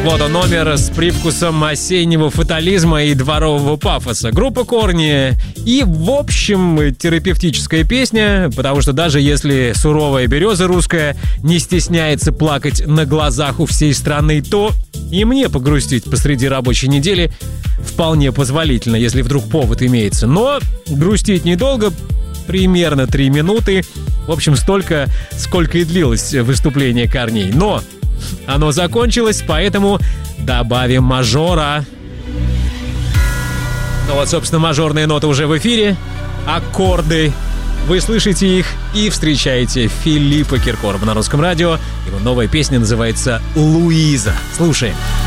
Вот он, номер с привкусом осеннего фатализма и дворового пафоса. Группа «Корни». И, в общем, терапевтическая песня, потому что даже если суровая береза русская не стесняется плакать на глазах у всей страны, то и мне погрустить посреди рабочей недели вполне позволительно, если вдруг повод имеется. Но грустить недолго, примерно 3 минуты. В общем, столько, сколько и длилось выступление «Корней». Но оно закончилось, поэтому добавим мажора. Ну вот, собственно, мажорные ноты уже в эфире. Аккорды. Вы слышите их и встречаете Филиппа Киркорова на Русском радио. Его новая песня называется «Луиза». Слушаем.